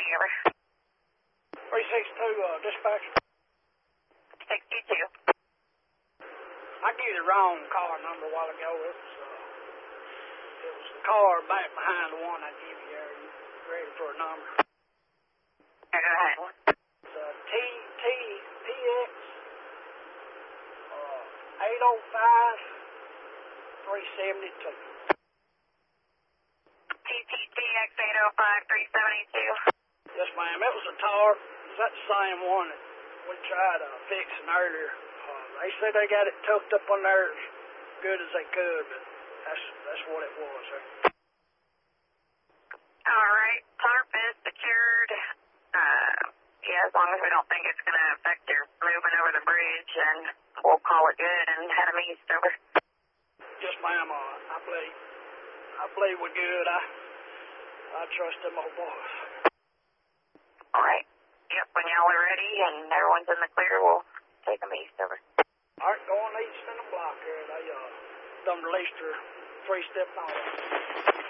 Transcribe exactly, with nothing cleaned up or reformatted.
over. three six two, uh, dispatch. sixty-two. I gave you the wrong car number a while ago. It was, uh, it was the car back behind the one I gave you there. You ready for a number? Go ahead. It's uh, T T P X uh, eight oh five three seventy-two. T T T X eight oh five three seventy-two. Yes, ma'am. It was a tar. Is that the same one that we tried uh, fixing earlier? Uh, they said they got it tucked up on there as good as they could, but that's that's what it was. Sir. All right. Tarp is secured. Uh, yeah, as long as we don't think it's going to affect your movement over the bridge, and we'll call it good and head them east over. Yes, ma'am. Uh, I believe I believe we're good. I I trust them old boys. All right. Yep, when y'all are ready and everyone's in the clear, we'll take them east over. All right, going east in the block here. They uh, done released her three-step now.